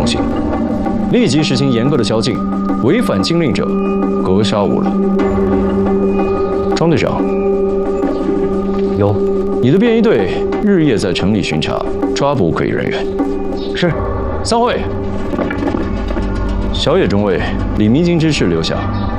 行，立即实行严格的宵禁，违反禁令者格杀勿论。庄队长， 有， 你的便衣队日夜在城里巡查，抓捕可疑人员。 是。 散会。小野中尉、李明金之士留下。